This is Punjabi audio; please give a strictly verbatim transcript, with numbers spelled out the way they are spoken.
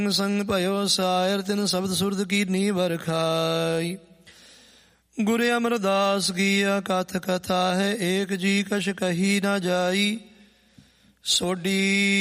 ਸੰਗ ਭਇਓ ਸਾਇਰ ਤਿਨ ਸ਼ਬਦ ਸੁਰਦ ਕੀ ਨੀ ਬਰਖਾਈ। ਗੁਰ ਅਮਰਦਾਸ ਕੀਆ ਕਥ ਕਥਾ ਹੈ ਏਕ ਜੀ ਕਛ ਕਹੀ ਨਾ ਜਾਈ। ਸੋਢੀ